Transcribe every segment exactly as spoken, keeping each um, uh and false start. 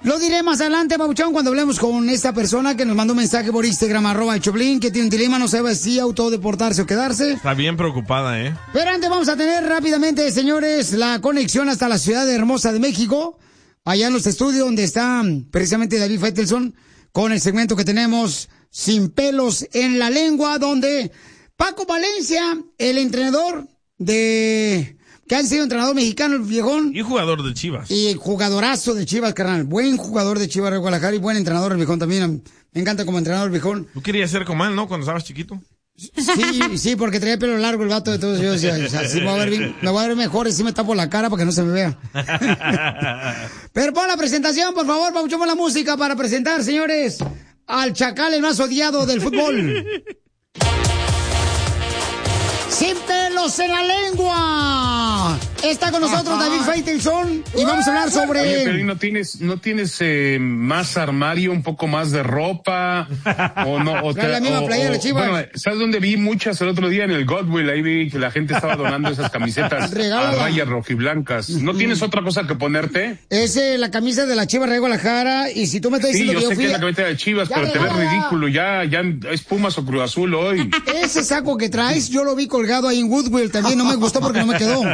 Lo diré más adelante, Papuchón, cuando hablemos con esta persona que nos mandó un mensaje por Instagram, arroba el Choplin, que tiene un dilema, no sabe si autodeportarse o quedarse. Está bien preocupada, ¿eh? Pero antes vamos a tener rápidamente, señores, la conexión hasta la ciudad hermosa de México, allá en los estudios donde está precisamente David Faitelson, con el segmento que tenemos Sin Pelos en la Lengua, donde Paco Valencia, el entrenador de... que han sido entrenador mexicano, el viejón. Y jugador de Chivas. Y jugadorazo de Chivas, carnal. Buen jugador de Chivas de Guadalajara y buen entrenador el viejón también. Me encanta como entrenador el viejón. Tú querías ser como él, ¿no? Cuando estabas chiquito. Sí, sí, porque traía pelo largo el vato de todos ellos. O sea, sí me voy a ver bien, me voy a ver mejor y sí me tapo la cara para que no se me vea. Pero pon la presentación, por favor, Pauchón, pon la música para presentar, señores, al chacal, el más odiado del fútbol. Sin pelos en la lengua. Está con nosotros Ajá. David Faitelson y vamos a hablar sobre... Oye, pero ¿no tienes, no tienes eh, más armario, un poco más de ropa? O no, o te, la misma playera de Chivas. Bueno, ¿sabes dónde vi muchas el otro día? En el Godwill, ahí vi que la gente estaba donando esas camisetas a rayas rojiblancas. ¿No tienes otra cosa que ponerte? Es eh, la camisa de la Chivas de Guadalajara y si tú me estás diciendo sí, yo que sé yo fui... que es la camisa de Chivas, ya pero te ves ridículo, ya, ya es Pumas o Cruz Azul hoy. Ese saco que traes, yo lo vi colgado ahí en Goodwill, también no me gustó porque no me quedó.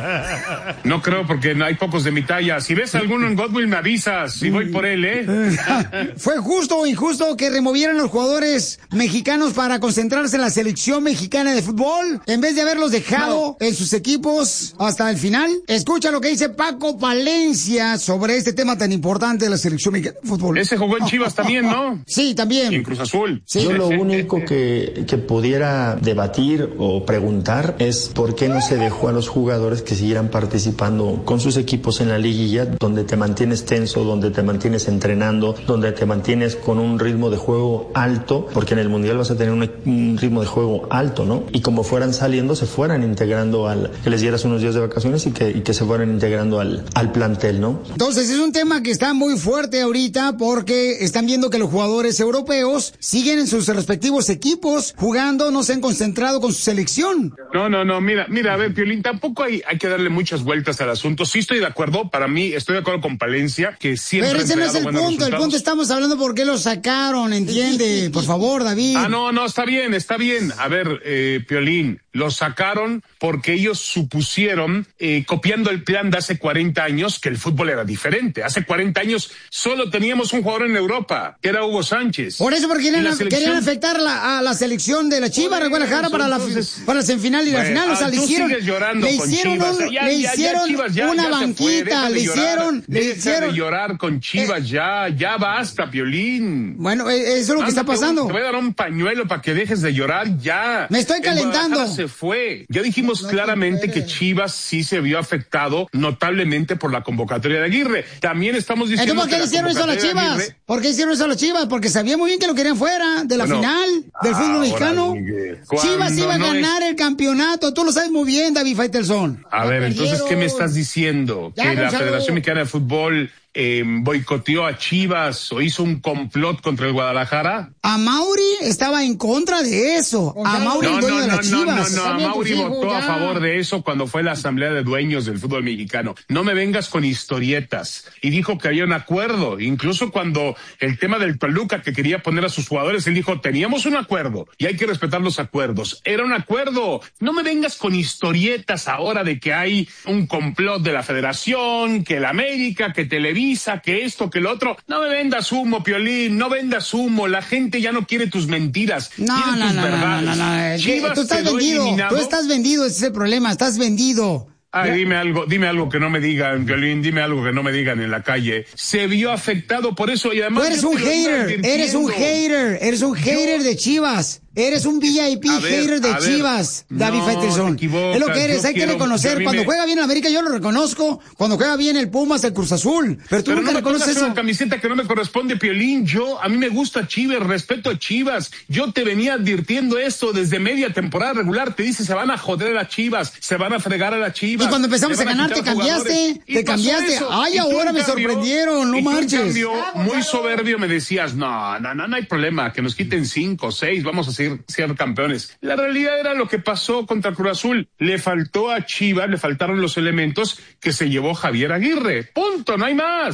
No creo, porque hay pocos de mi talla. Si ves alguno en Godwill, me avisas y voy por él, ¿eh? ¿Fue justo o injusto que removieran los jugadores mexicanos para concentrarse en la selección mexicana de fútbol en vez de haberlos dejado no. en sus equipos hasta el final? Escucha lo que dice Paco Valencia sobre este tema tan importante de la selección mexicana de fútbol. Ese jugó en Chivas también, ¿no? Sí, también. Y en Cruz Azul. Sí. Yo lo único que, que pudiera debatir o preguntar es por qué no se dejó a los jugadores que siguieran participando con sus equipos en la liguilla, donde te mantienes tenso, donde te mantienes entrenando, donde te mantienes con un ritmo de juego alto, porque en el Mundial vas a tener un, un ritmo de juego alto, ¿no? Y como fueran saliendo, se fueran integrando al, que les dieras unos días de vacaciones y que, y que se fueran integrando al, al plantel, ¿no? Entonces es un tema que está muy fuerte ahorita porque están viendo que los jugadores europeos siguen en sus respectivos equipos jugando, no se han concentrado con su selección. No, no, no, mira, mira, a ver, Piolín, tampoco hay, hay que darle muchas vueltas al asunto. Sí estoy de acuerdo, para mí, estoy de acuerdo con Palencia, que siempre... Pero ese no es el punto, resultados. El punto estamos hablando por qué lo sacaron, ¿entiende? Por favor, David. Ah, no, no, está bien, está bien. A ver, eh, Piolín, lo sacaron porque ellos supusieron, eh, copiando el plan de hace cuarenta años, que el fútbol era diferente. Hace cuarenta años solo teníamos un jugador en Europa, que era Hugo Sánchez. Por eso, porque querían, selección... querían afectar la, a la selección de la Chivas de Guadalajara para, entonces, la, para la semifinal y bueno, la final. O sea, ah, le hicieron, le hicieron, un, ya, le ya, hicieron ya, Chivas, ya, una ya banquita, fue, le hicieron... Deja le hicieron... de llorar con Chivas, eh, ya, ya basta, Piolín. Bueno, eso es lo que Mándate está pasando. Un, te voy a dar un pañuelo para que dejes de llorar, ya. Me estoy calentando. Se fue. Ya dijimos no, claramente no que Chivas sí se vio afectado notablemente por la convocatoria de Aguirre. También estamos diciendo ¿por qué que le hicieron eso a las Chivas? Aguirre... ¿Por qué hicieron eso a las Chivas? Porque sabía muy bien que lo querían fuera de la bueno, final del fútbol mexicano. Chivas iba a ganar es... el campeonato. Tú lo sabes muy bien, David Faitelson. A ver, entonces, ¿qué me estás diciendo? Ya, que no, la salud. Federación Mexicana de Fútbol eh, boicoteó a Chivas o hizo un complot contra el Guadalajara. A Mauri estaba en contra de eso. A Mauri, no, el dueño no, de las no, Chivas. No, no, no, Mauri votó a favor de eso cuando fue la asamblea de dueños del fútbol mexicano. No me vengas con historietas. Y dijo que había un acuerdo. Incluso cuando el tema del Toluca que quería poner a sus jugadores, él dijo, teníamos un acuerdo y hay que respetar los acuerdos. Era un acuerdo. No me vengas con historietas ahora de que hay un complot de la Federación, que el América, que Televisa, que esto, que lo otro. No me vendas humo, Piolín, no vendas humo. La gente ya no quiere tus mentiras. No, no, tus no, no, no, no, no. Chivas tú estás vendido, eliminado. tú estás vendido, ese es el problema, estás vendido. Ay, dime algo, dime algo que no me digan, Piolín, dime algo que no me digan en la calle. Se vio afectado por eso y además... Tú eres un hater, eres un hater, eres un hater de Chivas. Eres un V I P ver, hater de Chivas, ver, David no, Faitelson. Es lo que eres, hay quiero, que reconocer. Cuando me... juega bien el América yo lo reconozco. Cuando juega bien el Pumas, el Cruz Azul. Pero tú Pero nunca no reconoces eso. Una camiseta que no me corresponde, Piolín. Yo, a mí me gusta Chivas, respeto a Chivas. Yo te venía advirtiendo esto desde media temporada regular. Te dice, se van a joder a las Chivas, se van a fregar a las Chivas. Y cuando empezamos a ganar, te cambiaste, te cambiaste. Eso. Ay, ahora me cambio, sorprendieron, no marches. En cambio, muy soberbio me decías, no, no, no, no hay problema, que nos quiten cinco, seis, vamos a ser, ser campeones. La realidad era lo que pasó contra Cruz Azul. Le faltó a Chivas, le faltaron los elementos que se llevó Javier Aguirre. Punto, no hay más.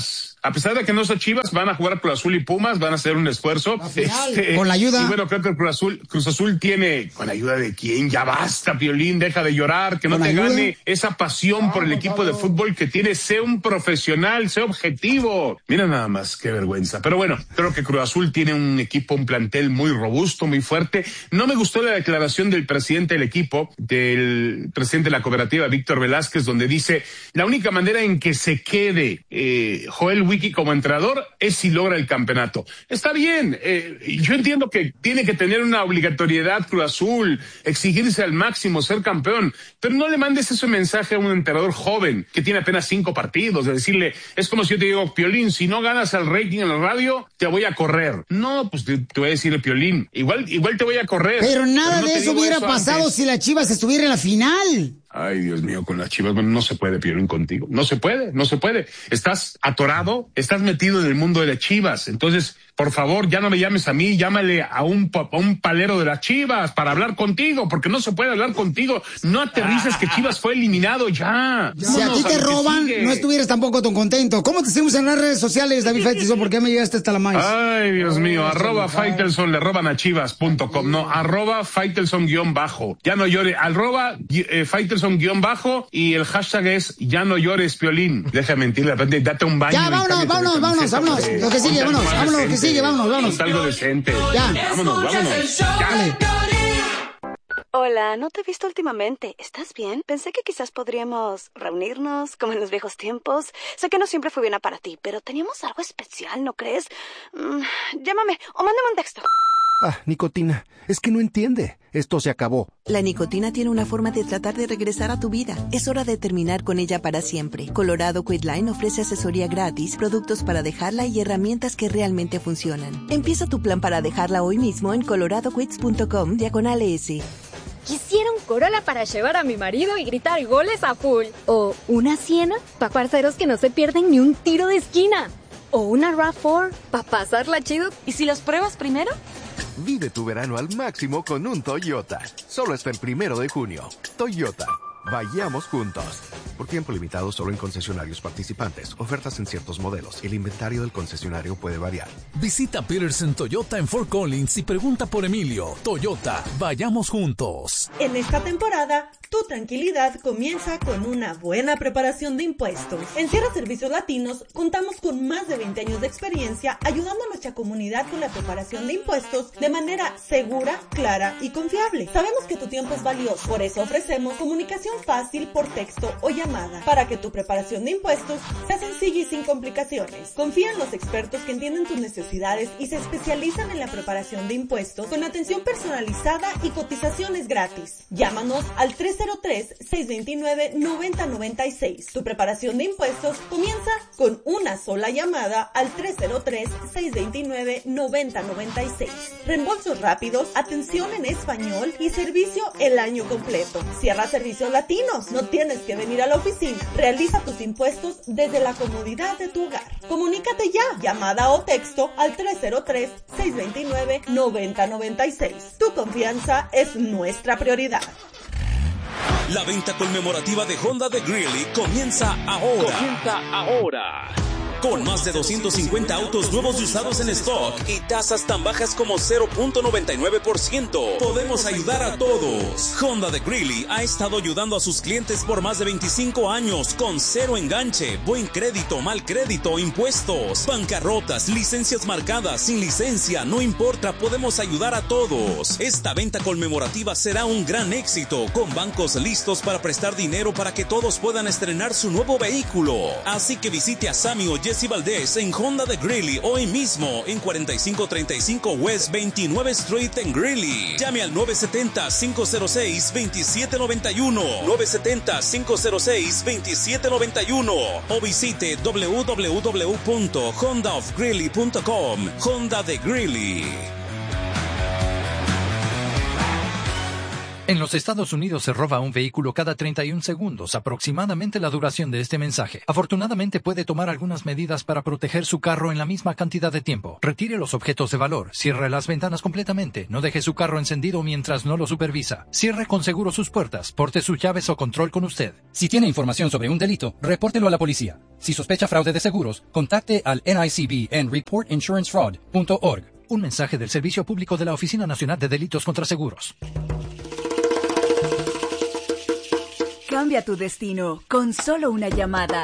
A pesar de que no son Chivas, van a jugar Cruz Azul y Pumas, van a hacer un esfuerzo. Este, con la ayuda. Y bueno, creo que Cruz Azul, Cruz Azul tiene, ¿con ayuda de quién? Ya basta, Piolín, deja de llorar, que no te ayuda? Gane esa pasión por el equipo de fútbol que tiene. Sé un profesional, sé objetivo. Mira nada más, qué vergüenza. Pero bueno, creo que Cruz Azul tiene un equipo, un plantel muy robusto, muy fuerte. No me gustó la declaración del presidente del equipo, del presidente de la cooperativa, Víctor Velázquez, donde dice, la única manera en que se quede eh, Joel Wiki como entrenador es si logra el campeonato. Está bien, eh, yo entiendo que tiene que tener una obligatoriedad Cruz Azul, exigirse al máximo, ser campeón, pero no le mandes ese mensaje a un entrenador joven que tiene apenas cinco partidos, de decirle, es como si yo te digo, Piolín, si no ganas el rating en la radio, te voy a correr. No, pues te, te voy a decirle, Piolín, igual, igual te voy a correr. Pero nada pero no de eso hubiera eso pasado antes. Si la Chivas estuviera en la final. Ay, Dios mío, con las Chivas, bueno, no se puede, Piolín, contigo. No se puede, no se puede. Estás atorado, estás metido en el mundo de las Chivas. Entonces, por favor, ya no me llames a mí, llámale a un, a un palero de las Chivas para hablar contigo, porque no se puede hablar contigo. No aterrices que Chivas fue eliminado ya. ya. Si a ti te roban, no estuvieras tampoco tan contento. ¿Cómo te seguimos en las redes sociales, David Faitelson? ¿Por qué me llegaste hasta la maíz? Ay, Dios mío, oh, arroba Faitelson, le roban a chivas punto com. No, arroba Faitelson guión bajo. Ya no llore, arroba eh, Faitelson guión bajo y el hashtag es ya no llores, Piolín. Deja mentir, de repente date un baño. Ya, vámonos, vámonos, vámonos, vámonos. Lo que sigue, vámonos, vámonos, lo que sigue, vámonos, vámonos. Algo decente. Ya. Vámonos, vámonos. Ya. Hola, no te he visto últimamente. ¿Estás bien? Pensé que quizás podríamos reunirnos como en los viejos tiempos. Sé que no siempre fue buena para ti, pero teníamos algo especial, ¿no crees? Mm, llámame o mándame un texto. Ah, nicotina, es que no entiende. Esto se acabó. La nicotina tiene una forma de tratar de regresar a tu vida. Es hora de terminar con ella para siempre. Colorado Quitline ofrece asesoría gratis, productos para dejarla y herramientas que realmente funcionan. Empieza tu plan para dejarla hoy mismo en coloradoquits punto com diagonal S. Quisiera un Corolla para llevar a mi marido y gritar goles a full. O una Siena para parceros que no se pierden ni un tiro de esquina. O una RAV cuatro para pasarla chido. ¿Y si los pruebas primero? Vive tu verano al máximo con un Toyota. Solo hasta el primero de junio. Toyota. Vayamos juntos. Por tiempo limitado solo en concesionarios participantes. Ofertas en ciertos modelos. El inventario del concesionario puede variar. Visita Peterson Toyota en Fort Collins y pregunta por Emilio. Toyota, vayamos juntos. En esta temporada, tu tranquilidad comienza con una buena preparación de impuestos. En Sierra Servicios Latinos contamos con más de veinte años de experiencia ayudando a nuestra comunidad con la preparación de impuestos de manera segura, clara y confiable. Sabemos que tu tiempo es valioso, por eso ofrecemos comunicación fácil por texto o llamada para que tu preparación de impuestos sea sencilla y sin complicaciones. Confía en los expertos que entienden tus necesidades y se especializan en la preparación de impuestos con atención personalizada y cotizaciones gratis. Llámanos al tres cero tres, seis dos nueve, nueve cero nueve seis. Tu preparación de impuestos comienza con una sola llamada al tres cero tres, seis dos nueve, nueve cero nueve seis. Reembolsos rápidos, atención en español y servicio el año completo. Cierra Servicios Latinos. No tienes que venir a la oficina. Realiza tus impuestos desde la comodidad de tu hogar. Comunícate ya. Llamada o texto al tres cero tres, seis dos nueve, nueve cero nueve seis. Tu confianza es nuestra prioridad. La venta conmemorativa de Honda de Greeley comienza ahora. Comienza ahora. Con más de doscientos cincuenta autos nuevos y usados en stock y tasas tan bajas como cero punto noventa y nueve por ciento. Podemos ayudar a todos. Honda de Greeley ha estado ayudando a sus clientes por más de veinticinco años con cero enganche, buen crédito, mal crédito, impuestos, bancarrotas, licencias marcadas, sin licencia, no importa, podemos ayudar a todos. Esta venta conmemorativa será un gran éxito con bancos listos para prestar dinero para que todos puedan estrenar su nuevo vehículo. Así que visite a Sammy o Jesse Valdez en Honda de Greeley hoy mismo en cuarenta y cinco treinta y cinco West veintinueve Street en Greeley. Llame al nueve siete cero, cinco cero seis, dos siete nueve uno, nueve siete cero, cinco cero seis, dos siete nueve uno o visite w w w punto honda of greeley punto com. Honda de Greeley. En los Estados Unidos se roba un vehículo cada treinta y un segundos, aproximadamente la duración de este mensaje. Afortunadamente puede tomar algunas medidas para proteger su carro en la misma cantidad de tiempo. Retire los objetos de valor, cierre las ventanas completamente, no deje su carro encendido mientras no lo supervisa. Cierre con seguro sus puertas, porte sus llaves o control con usted. Si tiene información sobre un delito, repórtelo a la policía. Si sospecha fraude de seguros, contacte al N I C B en report insurance fraud punto org. Un mensaje del Servicio Público de la Oficina Nacional de Delitos contra Seguros. Cambia tu destino con solo una llamada.